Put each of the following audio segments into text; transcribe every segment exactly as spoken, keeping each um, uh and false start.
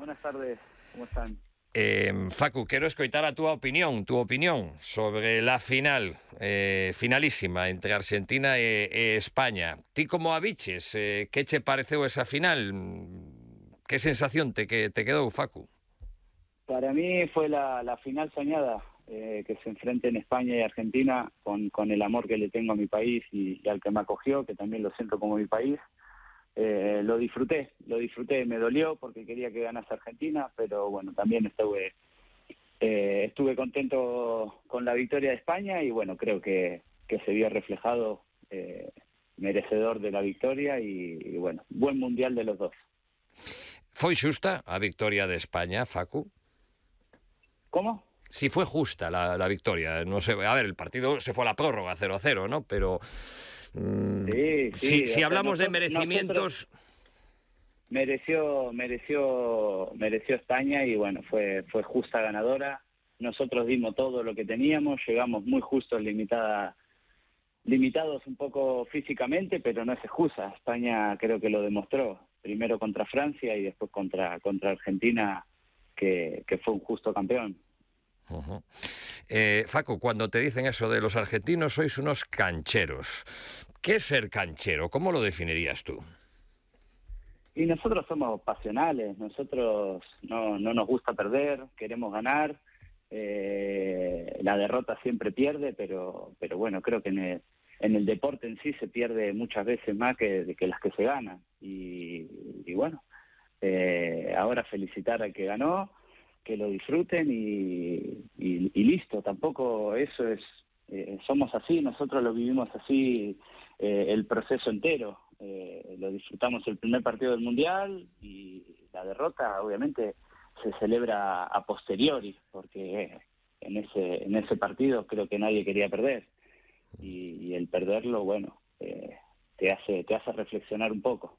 Buenas tardes, ¿cómo están? Eh, Facu, quero escoitar a túa opinión, túa opinión sobre la final, eh, finalísima entre Argentina e, e España. Ti como a biches, eh, que che pareceu esa final? Que sensación te, que, te quedou, Facu? Para mí fue la, la final soñada, eh, que se enfrenten España y Argentina con, con el amor que le tengo a mi país y, y al que me acogió, que también lo siento como mi país. Eh, lo disfruté, lo disfruté, me dolió porque quería que ganase Argentina, pero bueno, también estuve, eh, estuve contento con la victoria de España y bueno, creo que, que se vio reflejado, eh, merecedor de la victoria y, y bueno, buen mundial de los dos. Foi xusta a victoria de España, Facu? ¿Cómo? Sí, fue justa la, la victoria. No sé, a ver, el partido se fue a la prórroga cero a cero, ¿no? Pero mmm, Sí, sí. si, si o sea, hablamos de nosotros, merecimientos... nosotros mereció, mereció, mereció España y bueno, fue, fue justa ganadora. Nosotros dimos todo lo que teníamos, llegamos muy justos, limitada, limitados un poco físicamente, pero no es excusa. España creo que lo demostró, primero contra Francia y después contra, contra Argentina, que, que fue un justo campeón. Uh-huh. eh, Facu, cuando te dicen eso de los argentinos, sois unos cancheros. ¿Qué es ser canchero? ¿Cómo lo definirías tú? Y nosotros somos pasionales, nosotros no, no nos gusta perder, queremos ganar, eh, la derrota siempre pierde, pero pero bueno, creo que en el, en el deporte en sí se pierde muchas veces más que, que las que se ganan. Y, y bueno, eh, ahora felicitar al que ganó, que lo disfruten y, y, y listo, tampoco eso es, eh, somos así, nosotros lo vivimos así, eh, el proceso entero. Eh, lo disfrutamos el primer partido del Mundial y la derrota obviamente se celebra a posteriori porque en ese en ese partido creo que nadie quería perder y, y el perderlo, bueno, eh, te hace te hace reflexionar un poco.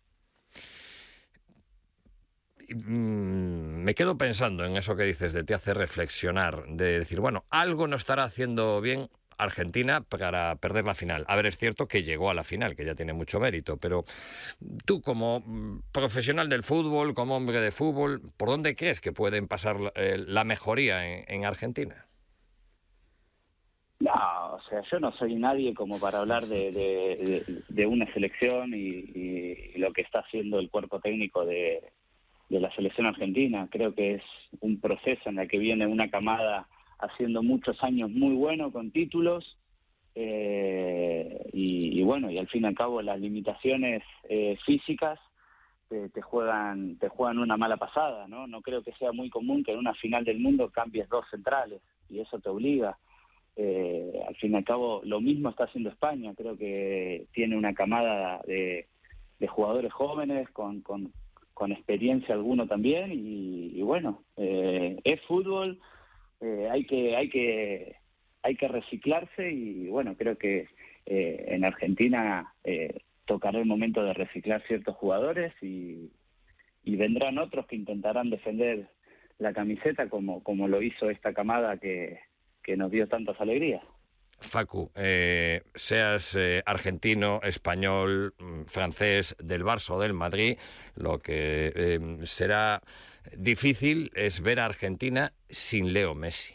Me quedo pensando en eso que dices de te hace reflexionar, de decir, bueno, algo no estará haciendo bien Argentina para perder la final. A ver, es cierto que llegó a la final, que ya tiene mucho mérito, pero tú como profesional del fútbol, como hombre de fútbol, ¿por dónde crees que pueden pasar eh, la mejoría en, en Argentina? No, o sea, yo no soy nadie como para hablar de, de, de, de una selección y, y, y lo que está haciendo el cuerpo técnico de, de la selección argentina. Creo que es un proceso en el que viene una camada haciendo muchos años muy bueno con títulos, eh, y, y bueno, y al fin y al cabo las limitaciones eh, físicas te, te juegan te juegan una mala pasada, ¿no? No creo que sea muy común que en una final del mundo cambies dos centrales y eso te obliga. Eh, al fin y al cabo lo mismo está haciendo España, creo que tiene una camada de, de jugadores jóvenes con, con, con experiencia alguno también y, y bueno, eh, es fútbol. Eh, hay que hay que hay que reciclarse y bueno, creo que eh, en Argentina eh, tocará el momento de reciclar ciertos jugadores y, y vendrán otros que intentarán defender la camiseta como como lo hizo esta camada que, que nos dio tantas alegrías. Facu, eh, seas eh, argentino, español, francés, del Barça o del Madrid, lo que eh, será difícil es ver a Argentina sin Leo Messi.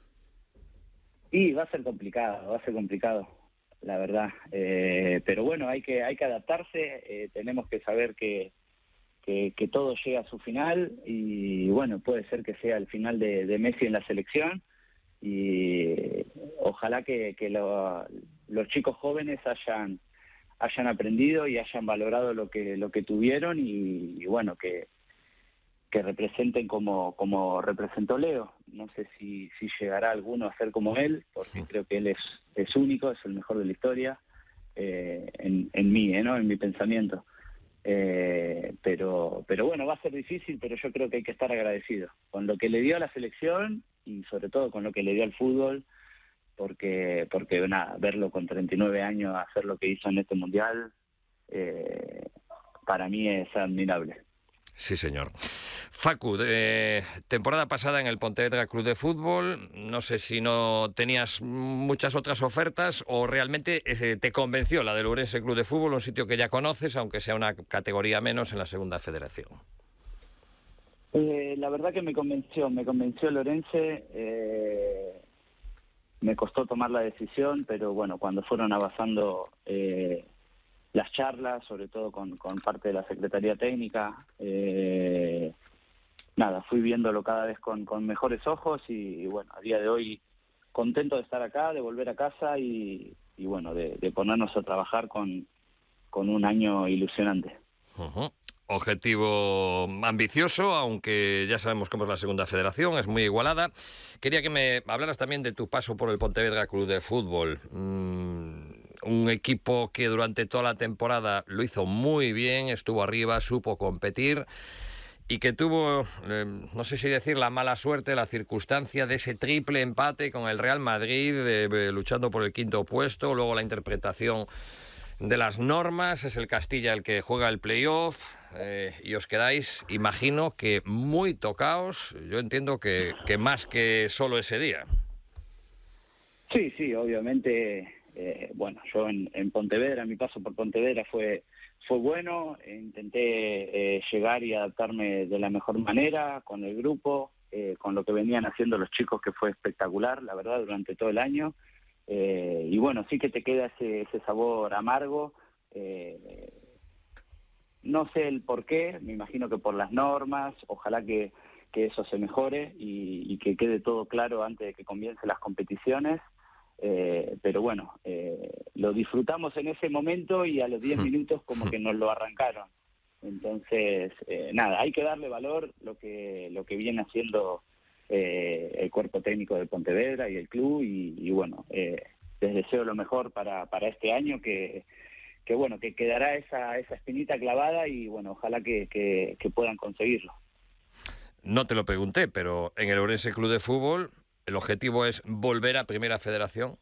Y va a ser complicado, va a ser complicado, la verdad. Eh, pero bueno, hay que hay que adaptarse, eh, tenemos que saber que, que, que todo llega a su final y bueno, puede ser que sea el final de, de Messi en la selección y ojalá que, que lo, los chicos jóvenes hayan hayan aprendido y hayan valorado lo que lo que tuvieron y, y bueno, que que representen como como representó Leo. No sé si si llegará alguno a ser como él, porque creo que él es es único, es el mejor de la historia, eh, en en mí, ¿eh? ¿no? En mi pensamiento. Eh, pero pero bueno, va a ser difícil, pero yo creo que hay que estar agradecido con lo que le dio a la selección y sobre todo con lo que le dio al fútbol, porque porque nada, verlo con treinta y nueve años hacer lo que hizo en este mundial, eh, para mí es admirable. Sí, señor. Facu, eh, temporada pasada en el Pontevedra Club de Fútbol, no sé si no tenías muchas otras ofertas o realmente ese te convenció la del Ourense Club de Fútbol, un sitio que ya conoces, aunque sea una categoría menos en la segunda federación. Eh, la verdad que me convenció, me convenció Lorense, eh, me costó tomar la decisión, pero bueno, cuando fueron avanzando eh, las charlas, sobre todo con, con parte de la Secretaría Técnica, eh, nada, fui viéndolo cada vez con, con mejores ojos y, y bueno, a día de hoy contento de estar acá, de volver a casa y, y bueno, de, de ponernos a trabajar con, con un año ilusionante. Uh-huh. Objetivo ambicioso, aunque ya sabemos cómo es la segunda federación, es muy igualada. Quería que me hablaras también de tu paso por el Pontevedra Club de Fútbol. Mm, un equipo que durante toda la temporada lo hizo muy bien, estuvo arriba, supo competir y que tuvo, eh, no sé si decir la mala suerte, la circunstancia de ese triple empate con el Real Madrid, eh, eh, luchando por el quinto puesto, luego la interpretación de las normas, es el Castilla el que juega el playoff, eh, y os quedáis, imagino que muy tocaos, yo entiendo que, que más que solo ese día. Sí, sí, obviamente, eh, bueno, yo en, en Pontevedra, mi paso por Pontevedra fue fue bueno, intenté eh, llegar y adaptarme de la mejor manera con el grupo, eh, con lo que venían haciendo los chicos, que fue espectacular, la verdad, durante todo el año. Eh, y bueno, sí que te queda ese, ese sabor amargo. Eh, no sé el por qué, me imagino que por las normas, ojalá que, que eso se mejore y, y que quede todo claro antes de que comiencen las competiciones. Eh, pero bueno, eh, lo disfrutamos en ese momento y a los diez minutos como que nos lo arrancaron. Entonces, eh, nada, hay que darle valor lo que, lo que viene haciendo Eh, el cuerpo técnico de Pontevedra y el club y, y bueno, eh, les deseo lo mejor para, para este año, que, que bueno, que quedará esa, esa espinita clavada y bueno, ojalá que, que, que puedan conseguirlo. No te lo pregunté, pero en el Ourense Club de Fútbol, ¿el objetivo es volver a Primera Federación?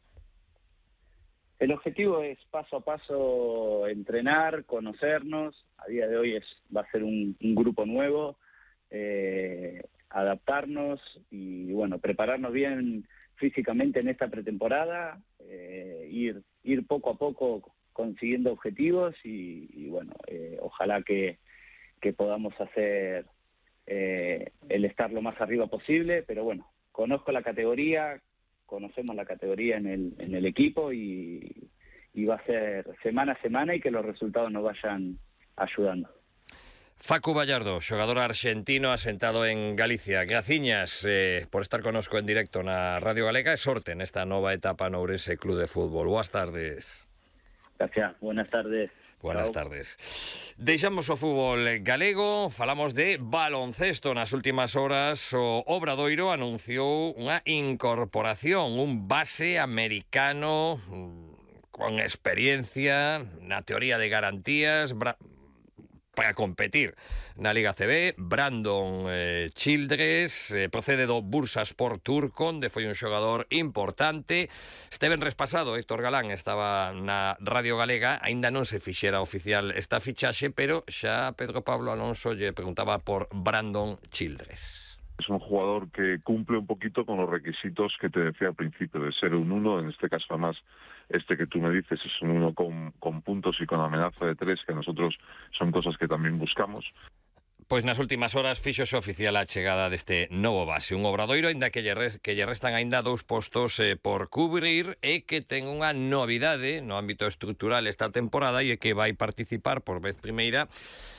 El objetivo es paso a paso entrenar, conocernos. A día de hoy es va a ser un, un grupo nuevo, eh, adaptarnos y bueno, prepararnos bien físicamente en esta pretemporada, eh, ir ir poco a poco consiguiendo objetivos y, y bueno, eh, ojalá que, que podamos hacer eh, el estar lo más arriba posible, pero bueno, conozco la categoría, conocemos la categoría en el, en el equipo y, y va a ser semana a semana y que los resultados nos vayan ayudando. Facu Vallardo, xogador argentino asentado en Galicia. Graciñas eh, por estar conosco en directo na Radio Galega e sorte nesta nova etapa no Ourense Club de Fútbol. Boas tardes. Gracias, buenas tardes. Buenas Chao. tardes. Deixamos o fútbol galego, falamos de baloncesto. Nas últimas horas o Obradoiro anunciou unha incorporación, un base americano con experiencia na teoría de garantías bra- para competir na Liga C B. Brandon eh, Childress eh, procede do Bursaspor turco, onde foi un xogador importante. Esteven respasado, Héctor Galán estaba na Radio Galega, aínda non se fixera oficial esta fichaxe, pero xa Pedro Pablo Alonso lle preguntaba por Brandon Childress. Es un jugador que cumple un poquito con los requisitos que te decía al principio, de ser un uno, en este caso además este que tú me dices es un uno con, con puntos y con amenaza de tres, que nosotros son cosas que también buscamos. Pois nas últimas horas fíxose oficial a chegada deste novo base, un Obradoiro, aínda que lle, res, que lle restan aínda dous postos eh, por cubrir e que ten unha novidade no ámbito estrutural esta temporada e que vai participar por vez primeira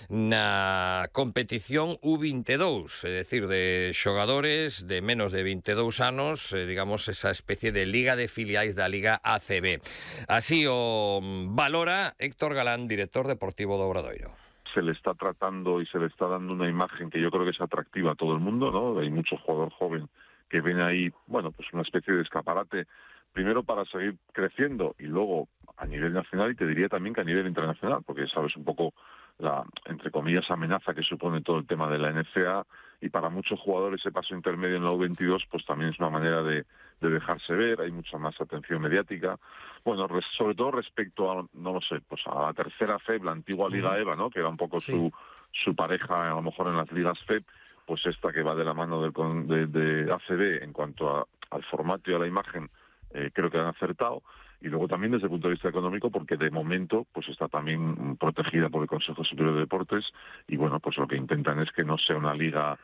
na competición U veintidós, é dicir, de xogadores de menos de vinte e dous anos, eh, digamos, esa especie de liga de filiais da Liga A C B. Así o valora Héctor Galán, director deportivo do Obradoiro. Se le está tratando y se le está dando una imagen que yo creo que es atractiva a todo el mundo, ¿no? Hay mucho jugador joven que viene ahí, bueno, pues una especie de escaparate, primero para seguir creciendo y luego a nivel nacional, y te diría también que a nivel internacional, porque sabes un poco la, entre comillas, amenaza que supone todo el tema de la N C A, y para muchos jugadores ese paso intermedio en la U veintidós pues también es una manera de, de dejarse ver, hay mucha más atención mediática. Bueno, res, sobre todo respecto a, no lo sé, pues a la tercera F E B, la antigua Liga EVA, ¿no? Que era un poco sí. su, su pareja a lo mejor en las ligas F E B, pues esta que va de la mano del, de, de A C B en cuanto a, al formato y a la imagen, eh, creo que han acertado. Y luego también desde el punto de vista económico, porque de momento pues está también protegida por el Consejo Superior de Deportes y bueno, pues lo que intentan es que no sea una liga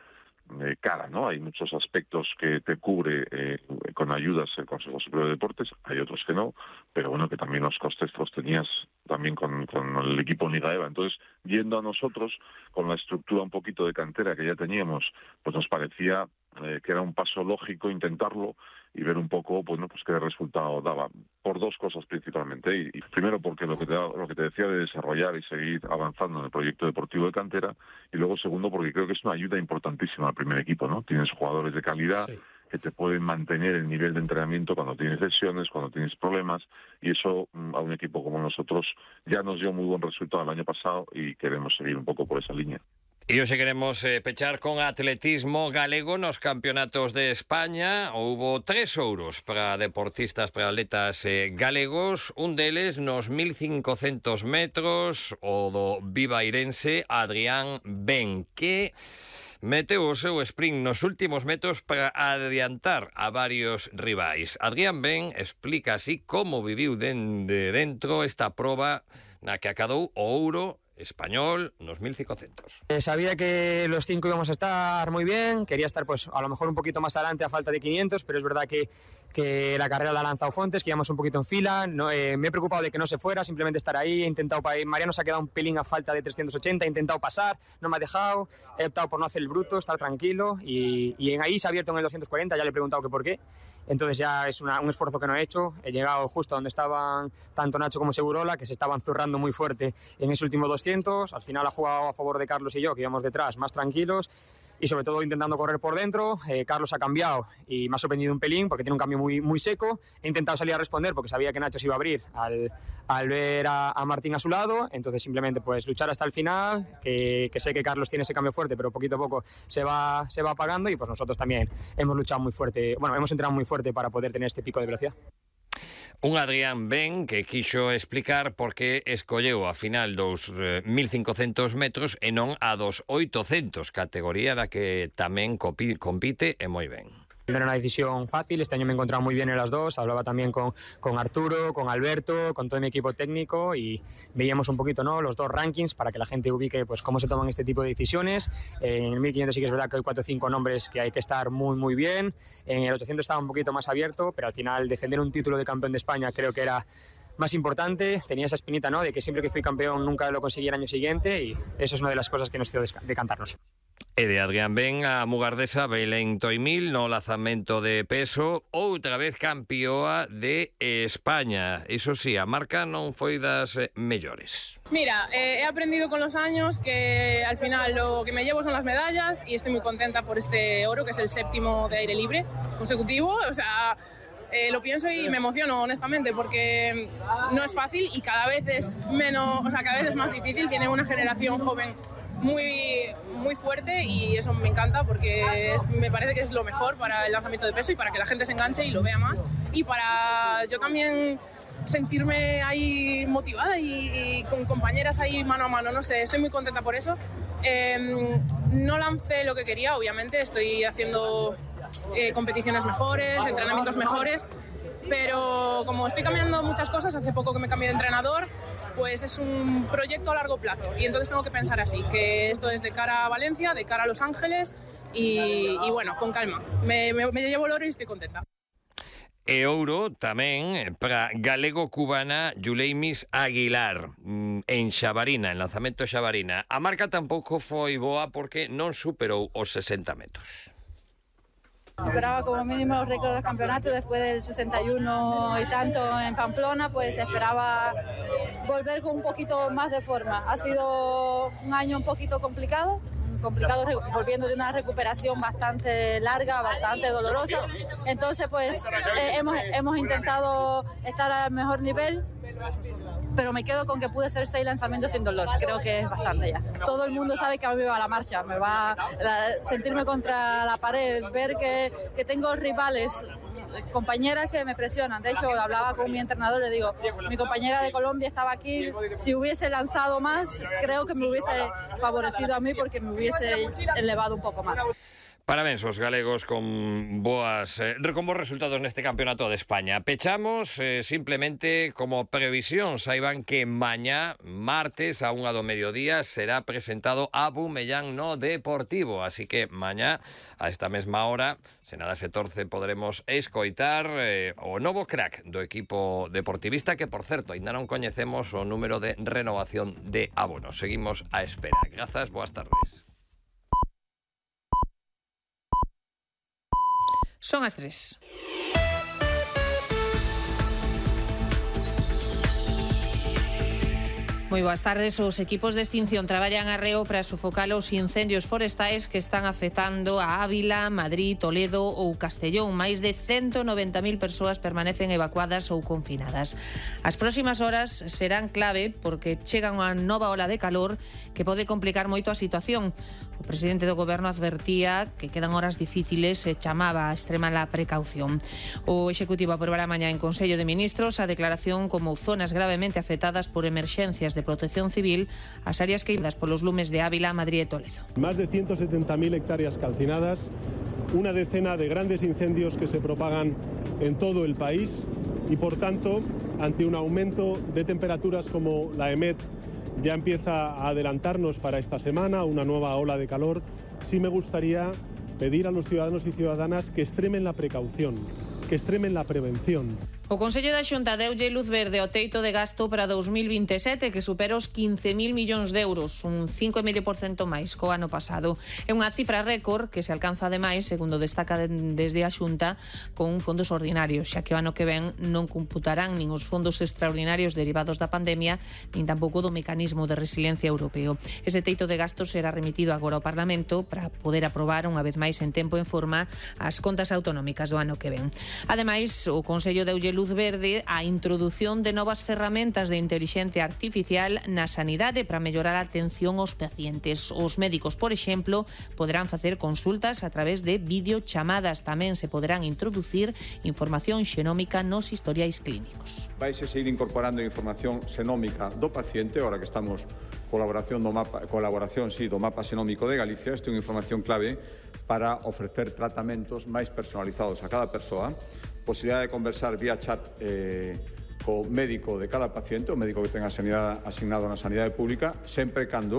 eh, cara, ¿no? Hay muchos aspectos que te cubre eh, con ayudas el Consejo Superior de Deportes, hay otros que no, pero bueno, que también los costes los tenías también con, con el equipo Liga EVA. Entonces, yendo a nosotros, con la estructura un poquito de cantera que ya teníamos, pues nos parecía eh, que era un paso lógico intentarlo y ver un poco, bueno, pues qué resultado daba, por dos cosas principalmente. Y, y primero porque lo que, te, lo que te decía de desarrollar y seguir avanzando en el proyecto deportivo de cantera, y luego segundo porque creo que es una ayuda importantísima al primer equipo, ¿no? Tienes jugadores de calidad, sí, que te pueden mantener el nivel de entrenamiento cuando tienes lesiones, cuando tienes problemas, y eso a un equipo como nosotros ya nos dio muy buen resultado el año pasado y queremos seguir un poco por esa línea. E hoxe queremos eh, pechar con atletismo galego nos campeonatos de España. Houbo tres ouros para deportistas, para atletas eh, galegos. Un deles nos mil cincocentos metros, o do vivairense Adrián Ben, que meteu o seu sprint nos últimos metros para adiantar a varios rivais. Adrián Ben explica así como viviu dende dentro esta proba na que acadou o ouro español nos mil cincuenta. Eh, sabía que los cinco íbamos a estar muy bien, quería estar pues a lo mejor un poquito más adelante a falta de quinientos, pero es verdad que, que la carrera la ha lanzado Fontes, que íbamos un poquito en fila, no, eh, me he preocupado de que no se fuera, simplemente estar ahí, he intentado, Mariano se ha quedado un pelín a falta de trescientos ochenta, he intentado pasar, no me ha dejado, he optado por no hacer el bruto, estar tranquilo, y, y en ahí se ha abierto en el doscientos cuarenta, ya le he preguntado que por qué, entonces ya es una, un esfuerzo que no he hecho, he llegado justo donde estaban tanto Nacho como Segurola, que se estaban zurrando muy fuerte en ese último doscientos. Al final ha jugado a favor de Carlos y yo, que íbamos detrás más tranquilos y sobre todo intentando correr por dentro. eh, Carlos ha cambiado y me ha sorprendido un pelín porque tiene un cambio muy, muy seco. He intentado salir a responder porque sabía que Nacho se iba a abrir al, al ver a, a Martín a su lado, entonces simplemente pues luchar hasta el final, que, que sé que Carlos tiene ese cambio fuerte, pero poquito a poco se va, se va apagando, y pues nosotros también hemos luchado muy fuerte, bueno, hemos entrenado muy fuerte para poder tener este pico de velocidad. Un Adrián Ben que quixo explicar por que escolleu a final dos eh, mil cincocentos metros e non a dos oitocentos, categoría na que tamén compite e moi ben. No era una decisión fácil, este año me he encontrado muy bien en las dos, hablaba también con, con Arturo, con Alberto, con todo mi equipo técnico y veíamos un poquito, ¿no?, los dos rankings para que la gente ubique pues cómo se toman este tipo de decisiones. En el mil quinientos sí que es verdad que hay cuatro o cinco nombres que hay que estar muy muy bien, en el ochocientos estaba un poquito más abierto, pero al final defender un título de campeón de España creo que era más importante, tenía esa espinita, ¿no?, de que siempre que fui campeón nunca lo conseguí el año siguiente, y eso es una de las cosas que nos hizo decantarnos. E de Adrián Ben a mugardesa Belén Toimil no lanzamento de peso, outra vez campioa de España. Iso sí, a marca non foi das mellores. Mira, eh, he aprendido con los años que al final lo que me llevo son las medallas y estoy muy contenta por este oro, que es el séptimo de aire libre consecutivo. O sea, eh, lo pienso y me emociono honestamente porque no es fácil y cada vez es menos, o sea, cada vez es más difícil. Viene una generación joven muy, muy fuerte y eso me encanta porque es, me parece que es lo mejor para el lanzamiento de peso y para que la gente se enganche y lo vea más y para yo también sentirme ahí motivada y, y con compañeras ahí mano a mano, no sé, estoy muy contenta por eso. Eh, no lancé lo que quería, obviamente, estoy haciendo eh, competiciones mejores, entrenamientos mejores, pero como estoy cambiando muchas cosas, hace poco que me cambié de entrenador, pues es un proyecto a largo plazo y entonces tengo que pensar así, que esto es de cara a Valencia, de cara a Los Ángeles y, y bueno, con calma. Me, me, me llevo el oro y estoy contenta. E ouro tamén para galego-cubana Yuleimis Aguilar en Xabarina, en lanzamento Xabarina. A marca tampouco foi boa porque non superou os sesenta metros. Esperaba como mínimo el récord del campeonato después del sesenta y uno y tanto en Pamplona, pues esperaba volver con un poquito más de forma. Ha sido un año un poquito complicado, complicado volviendo de una recuperación bastante larga, bastante dolorosa. Entonces, pues eh, hemos, hemos intentado estar al mejor nivel, pero me quedo con que pude hacer seis lanzamientos sin dolor. Creo que es bastante ya. Todo el mundo sabe que a mí me va la marcha, me va la, sentirme contra la pared, ver que, que tengo rivales, compañeras que me presionan. De hecho, hablaba con mi entrenador, le digo, mi compañera de Colombia estaba aquí, si hubiese lanzado más, creo que me hubiese favorecido a mí porque me hubiese elevado un poco más. Parabéns aos galegos con boas eh, con bons resultados neste campeonato de España. Pechamos eh, simplemente como previsión. Saiban que mañá, martes, a unha do mediodía, será presentado Abumellán no Deportivo. Así que mañá, a esta mesma hora, se nada se torce, podremos escoitar eh, o novo crack do equipo deportivista, que, por certo, ainda non coñecemos o número de renovación de abonos. Seguimos a espera. Grazas, boas tardes. Son as tres. Moi boas tardes. Os equipos de extinción traballan arreo para sofocar os incendios forestais que están afectando a Ávila, Madrid, Toledo ou Castellón. Máis de ciento noventa mil persoas permanecen evacuadas ou confinadas. As próximas horas serán clave porque chega unha nova ola de calor que pode complicar moito a situación. O presidente do Goberno advertía que quedan horas difíciles e chamaba a extremar a precaución. O Executivo aprobará mañá en Consello de Ministros a declaración como zonas gravemente afectadas por emerxencias de protección civil as áreas queimadas polos lumes de Ávila, Madrid e Toledo. Más de ciento setenta mil hectáreas calcinadas, una decena de grandes incendios que se propagan en todo el país y, por tanto, ante un aumento de temperaturas como la EMET ya empieza a adelantarnos para esta semana, una nueva ola de calor, sí me gustaría pedir a los ciudadanos y ciudadanas que extremen la precaución, que extremen la prevención. O Consello da Xunta deulle luz verde ao teito de gasto para dos mil vinte e sete, que supera os quince mil millóns de euros, un cinco coma cinco por cento máis co ano pasado. É unha cifra récord que se alcanza ademais, segundo destaca desde a Xunta, con fondos ordinarios, xa que o ano que ven non computarán nin os fondos extraordinarios derivados da pandemia, nin tampouco do mecanismo de resiliencia europeo. Ese teito de gasto será remitido agora ao Parlamento para poder aprobar unha vez máis en tempo e en forma as contas autonómicas do ano que ven. Ademais, o Consello deulle luz verde a introdución de novas ferramentas de intelixencia artificial na sanidade para mellorar a atención aos pacientes. Os médicos, por exemplo, poderán facer consultas a través de videochamadas. Tamén se poderán introducir información xenómica nos historiais clínicos. Vaise seguir incorporando información xenómica do paciente, ahora que estamos colaboración do mapa, colaboración sí, do mapa xenómico de Galicia. Isto é unha información clave para ofrecer tratamentos máis personalizados a cada persoa, posibilidade de conversar vía chat eh, co médico de cada paciente, o médico que tenga sanidade asignado na sanidade pública, sempre cando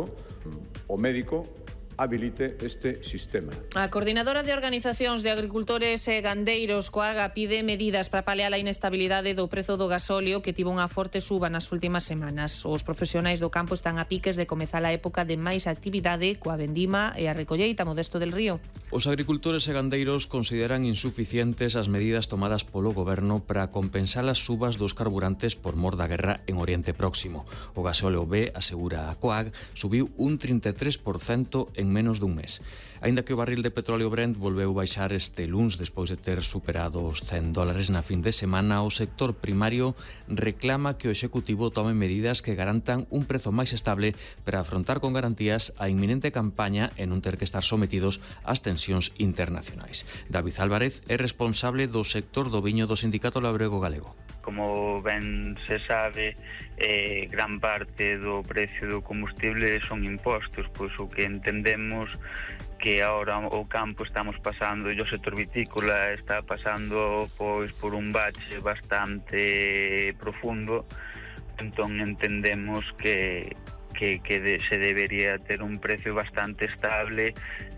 o médico habilite este sistema. A Coordinadora de Organizacións de Agricultores e Gandeiros, COAGA, pide medidas para paliar a inestabilidade do prezo do gasóleo, que tivo unha forte suba nas últimas semanas. Os profesionais do campo están a piques de comezar a época de máis actividade coa vendima e a recolleita Modesto del Río. Os agricultores e gandeiros consideran insuficientes as medidas tomadas polo Goberno para compensar as subas dos carburantes por mor da guerra en Oriente Próximo. O gasóleo B, asegura a COAG, subiu un trinta e tres por cento en menos dun mes. Aínda que o barril de petróleo Brent volveu baixar este luns despois de ter superado os cen dólares na fin de semana, o sector primario reclama que o Executivo tome medidas que garantan un prezo máis estable para afrontar con garantías a inminente campaña e non ter que estar sometidos ás tensións internacionais. David Álvarez é responsable do sector do viño do Sindicato Labrego Galego. Como ben se sabe, eh, gran parte do precio do combustible son impostos, pois o que entendemos que agora o campo estamos pasando, e o sector vitícola está pasando pois por un bache bastante profundo, entón entendemos que que, que de, se debería ter un precio bastante estable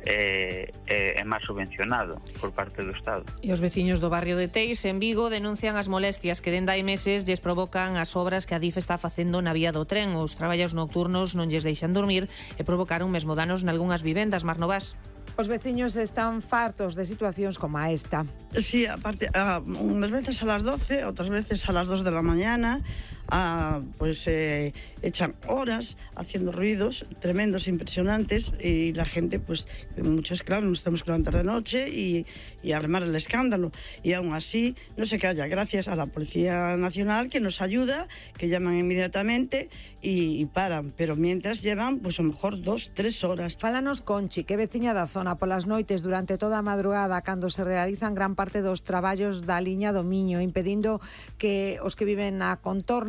e, e, e máis subvencionado por parte do Estado. E os veciños do barrio de Teis, en Vigo, denuncian as molestias que dende hai meses lles provocan as obras que a DIF está facendo na vía do tren. Os traballos nocturnos non lles deixan dormir e provocaron mesmo danos nalgunhas vivendas. Mar Novas. Os veciños están fartos de situacións como a esta. Sí, aparte, uh, unas veces a las doce, otras veces a las dos de la mañana, uh, pues eh, echan horas haciendo ruidos tremendos, impresionantes, y la gente, pues, muchos, claro, nos tenemos que levantar de noche y, y armar el escándalo. Y aún así, no se calla, gracias a la Policía Nacional, que nos ayuda, que llaman inmediatamente y, y paran, pero mientras llevan, pues a lo mejor dos, tres horas. Fálanos Conchi, que veciña da zona, polas noites durante toda a madrugada, cando se realizan gran parte dos traballos da liña do Miño, impedindo que os que viven na contorna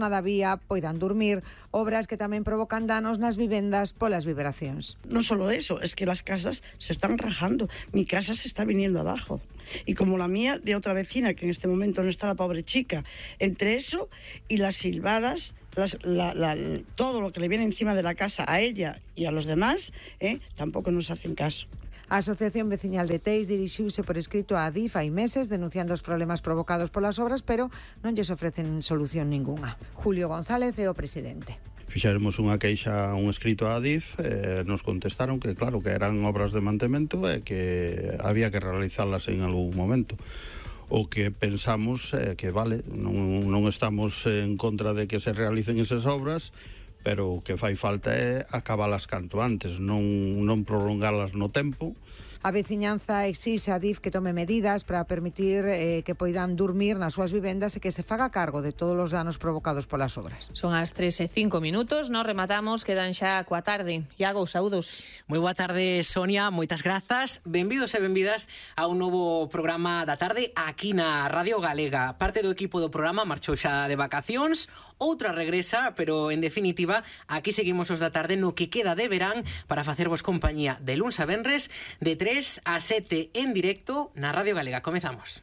rama da vía poidan dormir, obras que tamén provocan danos nas vivendas polas vibracións. No solo eso, es que las casas se están rajando. Mi casa se está viniendo abajo. Y como la mía, de otra vecina, que en este momento no está, la pobre chica, entre eso y las silbadas, las, la, la, todo lo que le viene encima de la casa a ella y a los demás, eh, tampoco nos hacen caso. A Asociación Veciñal de Teis dirixiuse por escrito a Adif hai meses denunciando os problemas provocados polas obras, pero non lles ofrecen solución ningunha. Julio González é o presidente. Fixeremos unha queixa, un escrito a Adif, eh, nos contestaron que claro, que eran obras de mantemento e que había que realizalas en algún momento. O que pensamos é eh, que vale, non, non estamos en contra de que se realicen esas obras, pero o que fai falta é acabalas canto antes, non, non prolongalas no tempo. A veciñanza exixe a Adif que tome medidas para permitir eh, que poidan dormir nas súas vivendas e que se faga cargo de todos os danos provocados polas obras. Son as tres e cinco minutos, nos rematamos, quedan xa coa tarde. Iago, saúdos. Moi boa tarde, Sonia, moitas grazas. Benvidos e benvidas a un novo programa da tarde aquí na Radio Galega. Parte do equipo do programa marchou xa de vacacións, outra regresa, pero en definitiva, aquí seguimos os da tarde no que queda de verán para facervos compañía de luns a venres, de tres a sete en directo na Radio Galega. Comezamos.